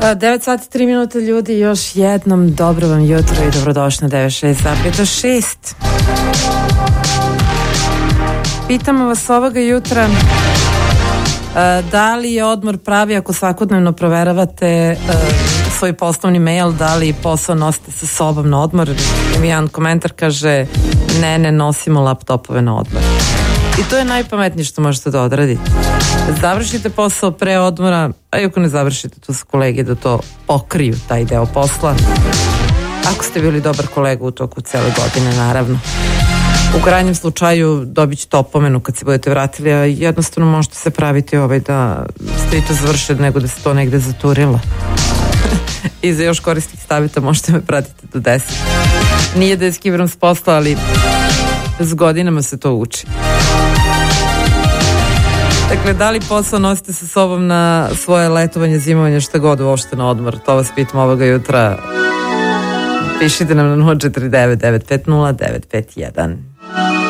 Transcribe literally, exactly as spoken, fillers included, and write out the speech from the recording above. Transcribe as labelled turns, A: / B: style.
A: devet sati tri minuta, ljudi, još jednom dobro vam jutro i dobrodošli na devet šest zapeta šest. Pitamo vas ovoga jutra da li je odmor pravi ako svakodnevno proveravate svoj poslovni mail, da li posao nosite sa sobom na odmor. Jedan komentar kaže ne, ne nosimo laptopove na odmor. I to je najpametnije što možete da odradite. Završite posao pre odmora, a i ako ne završite, tu su kolege da to pokriju, taj deo posla. Ako ste bili dobar kolega u toku cele godine, naravno. U krajnjem slučaju dobit ćete opomenu kad se budete vratili, a jednostavno možete se praviti ovaj da ste i to završili nego da se to negde zaturilo. I za još korisnih stavita možete me pratiti do deset. Nije da je skiverom s posla, ali s godinama se to uči. Dakle, da li posao nosite sa sobom na svoje letovanje, zimovanje, šta god uopšte na odmor? To vas pitam ovoga jutra. Pišite nam na nula četiri devet devet pet nula devet pet jedan.